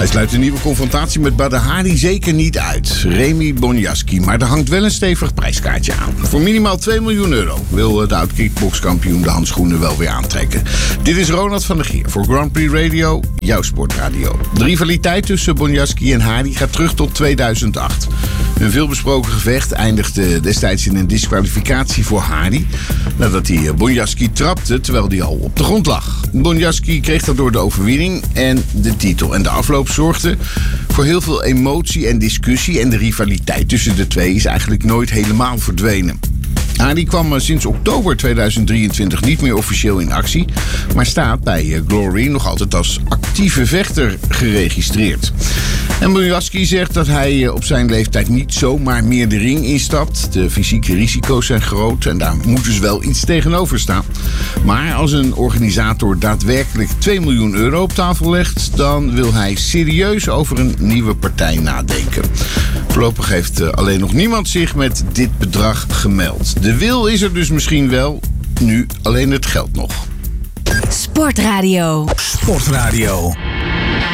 sluit een nieuwe confrontatie met Badr Hari zeker niet uit. Remy Bonjasky, maar er hangt wel een stevig prijskaartje aan. Voor minimaal 2 miljoen euro wil de oud-kickbokskampioen de handschoenen wel weer aantrekken. Dit is Ronald van der Gier voor Grand Prix Radio, jouw sportradio. De rivaliteit tussen Bonjasky en Hari gaat terug tot 2008. Een veelbesproken gevecht eindigde destijds in een disqualificatie voor Hari, nadat hij Bonjasky trapte terwijl hij al op de grond lag. Bonjasky kreeg daardoor de overwinning en de titel. En de afloop zorgde voor heel veel emotie en discussie. En de rivaliteit tussen de twee is eigenlijk nooit helemaal verdwenen. Hari kwam sinds oktober 2023 niet meer officieel in actie, maar staat bij Glory nog altijd als actieve vechter geregistreerd. En Bonjasky zegt dat hij op zijn leeftijd niet zomaar meer de ring instapt. De fysieke risico's zijn groot en daar moet dus wel iets tegenover staan. Maar als een organisator daadwerkelijk 2 miljoen euro op tafel legt, dan wil hij serieus over een nieuwe partij nadenken. Voorlopig heeft alleen nog niemand zich met dit bedrag gemeld. De wil is er dus misschien wel, nu alleen het geld nog. Sportradio. Sportradio.